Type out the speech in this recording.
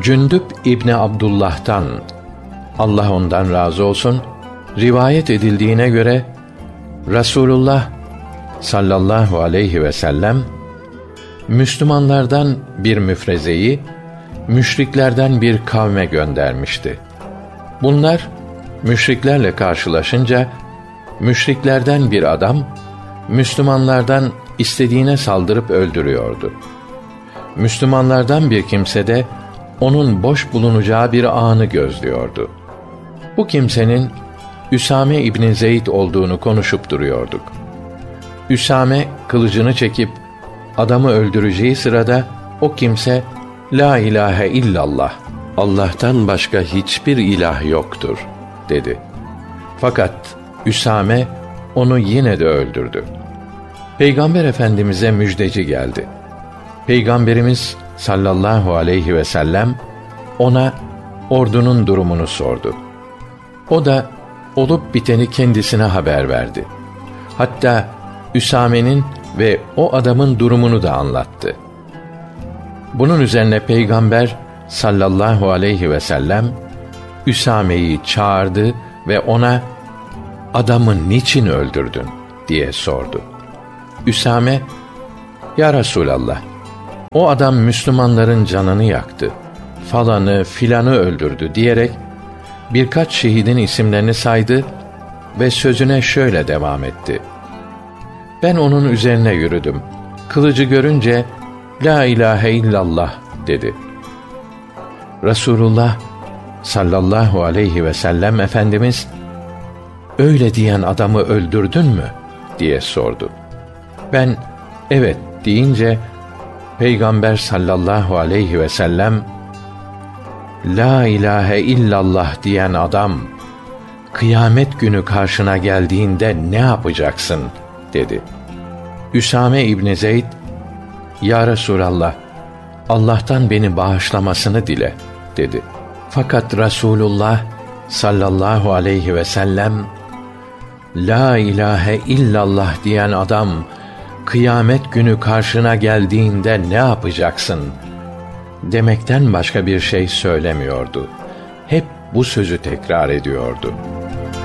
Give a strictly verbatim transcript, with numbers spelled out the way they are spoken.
Cündüb İbni Abdullah'tan, Allah ondan razı olsun, rivayet edildiğine göre Resulullah sallallahu aleyhi ve sellem Müslümanlardan bir müfrezeyi müşriklerden bir kavme göndermişti. Bunlar müşriklerle karşılaşınca müşriklerden bir adam Müslümanlardan istediğine saldırıp öldürüyordu. Müslümanlardan bir kimse de onun boş bulunacağı bir anı gözlüyordu. Bu kimsenin Üsame İbni Zeyd olduğunu konuşup duruyorduk. Üsame kılıcını çekip adamı öldüreceği sırada o kimse "La ilahe illallah, Allah'tan başka hiçbir ilah yoktur" dedi. Fakat Üsame onu yine de öldürdü. Peygamber Efendimiz'e müjdeci geldi. Peygamberimiz sallallahu aleyhi ve sellem ona ordunun durumunu sordu. O da olup biteni kendisine haber verdi. Hatta Üsame'nin ve o adamın durumunu da anlattı. Bunun üzerine Peygamber sallallahu aleyhi ve sellem Üsame'yi çağırdı ve ona "Adamı niçin öldürdün?" diye sordu. Üsame, "Ya Resulallah, o adam Müslümanların canını yaktı, falanı filanı öldürdü" diyerek birkaç şehidin isimlerini saydı ve sözüne şöyle devam etti: "Ben onun üzerine yürüdüm. Kılıcı görünce La ilahe illallah dedi." Resulullah sallallahu aleyhi ve sellem Efendimiz, "Öyle diyen adamı öldürdün mü?" diye sordu. Ben "Evet" deyince Peygamber sallallahu aleyhi ve sellem, "La ilahe illallah diyen adam kıyamet günü karşına geldiğinde ne yapacaksın?" dedi. Üsame İbni Zeyd, "Ya Resulallah, Allah'tan beni bağışlamasını dile" dedi. Fakat Resulullah sallallahu aleyhi ve sellem, "La ilahe illallah diyen adam kıyamet günü karşına geldiğinde ne yapacaksın?" demekten başka bir şey söylemiyordu. Hep bu sözü tekrar ediyordu.